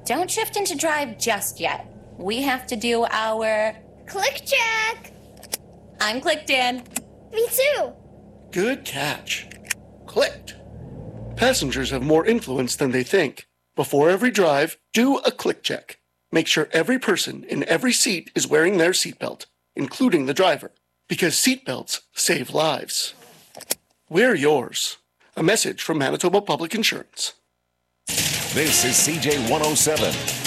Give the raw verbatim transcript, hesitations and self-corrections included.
don't shift into drive just yet. We have to do our click check. I'm clicked in. Me too. Good catch. Clicked. Passengers have more influence than they think. Before every drive, do a click check. Make sure every person in every seat is wearing their seatbelt, including the driver, because seatbelts save lives. Wear yours. A message from Manitoba Public Insurance. This is C J one oh seven.